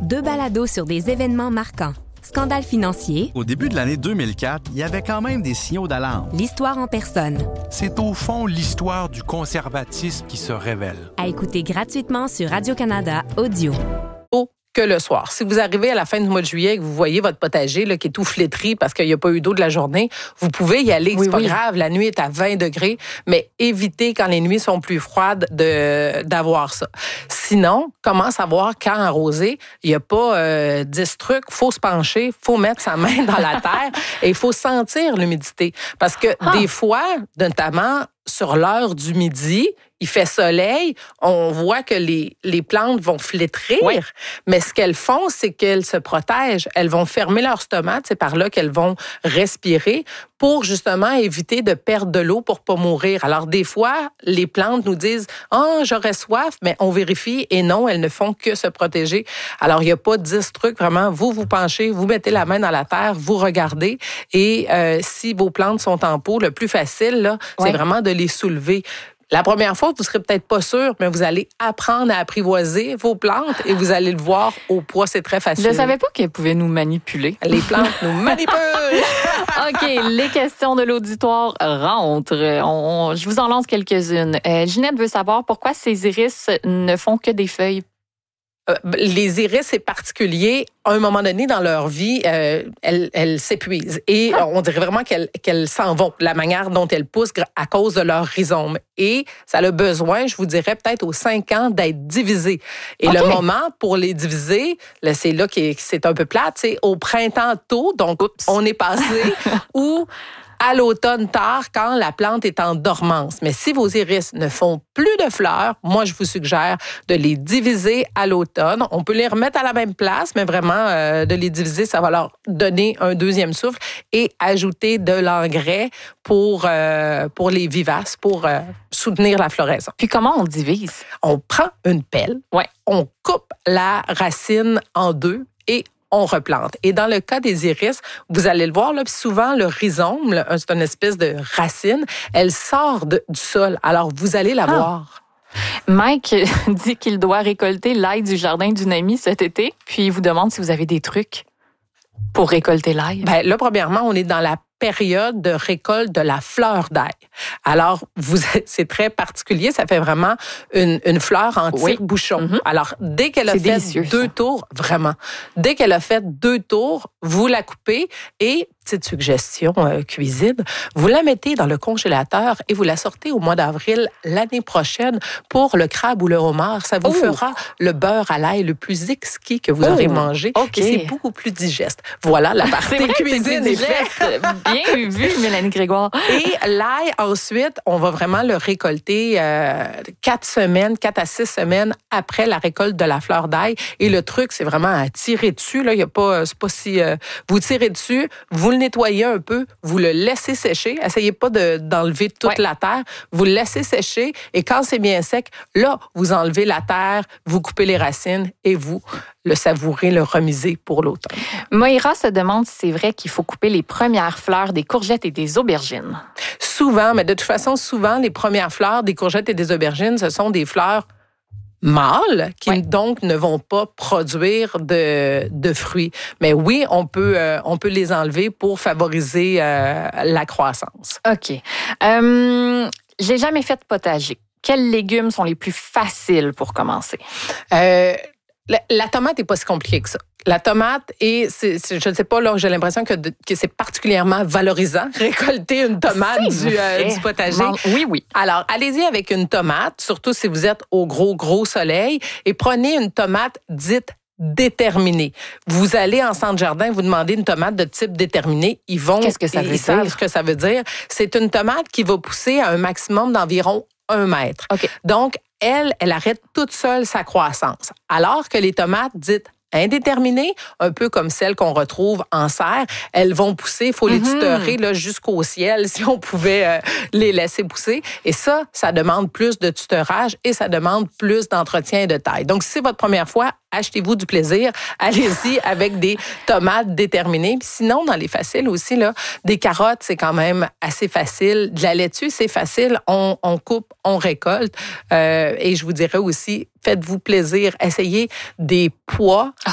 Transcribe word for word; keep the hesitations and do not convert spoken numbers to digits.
Deux balados sur des événements marquants. Scandale financier. Au début de l'année deux mille quatre, il y avait quand même des signaux d'alarme. L'histoire en personne. C'est au fond l'histoire du conservatisme qui se révèle. À écouter gratuitement sur Radio-Canada Audio. Que le soir. Si vous arrivez à la fin du mois de juillet et que vous voyez votre potager là, qui est tout flétri parce qu'il n'y a pas eu d'eau de la journée, vous pouvez y aller. Oui, c'est pas oui. grave. La nuit est à vingt degrés, mais évitez quand les nuits sont plus froides de, d'avoir ça. Sinon, comment savoir quand arroser? Il n'y a pas euh, dix trucs. Il faut se pencher, il faut mettre sa main dans la terre et il faut sentir l'humidité. Parce que Ah. des fois, notamment sur l'heure du midi, il fait soleil, on voit que les, les plantes vont flétrir, Ouais. mais ce qu'elles font, c'est qu'elles se protègent. Elles vont fermer leurs stomates, c'est par là qu'elles vont respirer pour justement éviter de perdre de l'eau pour pas mourir. Alors des fois, les plantes nous disent « Ah, oh, j'aurais soif », mais on vérifie et non, elles ne font que se protéger. Alors il n'y a pas dix trucs, vraiment, vous vous penchez, vous mettez la main dans la terre, vous regardez et euh, si vos plantes sont en pot, le plus facile, là, Ouais. c'est vraiment de les soulever. La première fois, vous serez peut-être pas sûr, mais vous allez apprendre à apprivoiser vos plantes et vous allez le voir au poids, c'est très facile. Je ne savais pas qu'elle pouvait nous manipuler. Les plantes nous manipulent. OK, les questions de l'auditoire rentrent. On- on- je vous en lance quelques-unes. Euh, Ginette veut savoir pourquoi ces iris ne font que des feuilles. Euh, les iris, c'est particulier. À un moment donné dans leur vie, euh, elles, elles s'épuisent. Et euh, on dirait vraiment qu'elles, qu'elles s'en vont, la manière dont elles poussent gra- à cause de leur rhizome. Et ça a besoin, je vous dirais, peut-être aux cinq ans, d'être divisé. Et OK. le moment pour les diviser, là, c'est là que c'est un peu plate, c'est au printemps tôt, donc Oups. on est passé, ou à l'automne tard, quand la plante est en dormance. Mais si vos iris ne font plus de fleurs, moi, je vous suggère de les diviser à l'automne. On peut les remettre à la même place, mais vraiment, euh, de les diviser, ça va leur donner un deuxième souffle et ajouter de l'engrais pour, euh, pour les vivaces, pour euh, soutenir la floraison. Puis comment on divise? On prend une pelle, Ouais. on coupe la racine en deux et on replante. Et dans le cas des iris, vous allez le voir, là, souvent, le rhizome, là, c'est une espèce de racine, elle sort de- du sol. Alors, vous allez la Ah. voir. Mike dit qu'il doit récolter l'ail du jardin d'une amie cet été, puis il vous demande si vous avez des trucs pour récolter l'ail. Ben, là, premièrement, on est dans la période de récolte de la fleur d'ail. Alors, vous, c'est très particulier. Ça fait vraiment une, une fleur en Oui. tire-bouchon. Mhm. Alors, dès qu'elle a C'est fait délicieux, deux ça. tours, vraiment, dès qu'elle a fait deux tours, vous la coupez et, petite suggestion euh, cuisine, vous la mettez dans le congélateur et vous la sortez au mois d'avril l'année prochaine pour le crabe ou le homard. Ça vous Oh. fera le beurre à l'ail le plus exquis que vous Oh. aurez mangé. OK. Et c'est beaucoup plus digeste. Voilà, la C'est partie vrai que cuisine c'est est digeste. faite. Bien vu, Mélanie Grégoire. Et l'ail, ensuite, on va vraiment le récolter euh, quatre semaines, quatre à six semaines après la récolte de la fleur d'ail. Et le truc, c'est vraiment à tirer dessus. Là, il y a pas, c'est pas si euh, vous tirez dessus, vous le nettoyez un peu, vous le laissez sécher. Essayez pas de, d'enlever toute Ouais. la terre. Vous le laissez sécher et quand c'est bien sec, là, vous enlevez la terre, vous coupez les racines et vous le savourez, le remisez pour l'automne. Moïra se demande si c'est vrai qu'il faut couper les premières fleurs des courgettes et des aubergines. Souvent, mais de toute façon, souvent, les premières fleurs des courgettes et des aubergines, ce sont des fleurs mâles qui Ouais. donc ne vont pas produire de, de fruits. Mais oui, on peut, euh, on peut les enlever pour favoriser euh, la croissance. OK. Euh, j'ai jamais fait de potager. Quels légumes sont les plus faciles pour commencer? Euh, la, la tomate n'est pas si compliquée que ça. La tomate, et c'est, c'est- je ne sais pas, là, j'ai l'impression que, de- que c'est particulièrement valorisant, récolter une tomate C'est du, euh, vrai. du potager. Man- Oui, oui. Alors, allez-y avec une tomate, surtout si vous êtes au gros, gros soleil, et prenez une tomate dite déterminée. Vous allez en centre jardin, vous demandez une tomate de type déterminé, ils vont... Qu'est-ce que ça ils veut savent dire? ce que ça veut dire. C'est une tomate qui va pousser à un maximum d'environ un mètre. OK. Donc, elle, elle arrête toute seule sa croissance. Alors que les tomates dites indéterminées, un peu comme celles qu'on retrouve en serre, elles vont pousser, il faut les Mhm. tutorer là, jusqu'au ciel si on pouvait euh, les laisser pousser. Et ça, ça demande plus de tutorage et ça demande plus d'entretien et de taille. Donc, si c'est votre première fois, achetez-vous du plaisir. Allez-y avec des tomates déterminées. Puis sinon, dans les faciles aussi, là, des carottes, c'est quand même assez facile. De la laitue, c'est facile. On, on coupe, on récolte. Euh, et je vous dirais aussi, faites-vous plaisir. Essayez des pois Ah,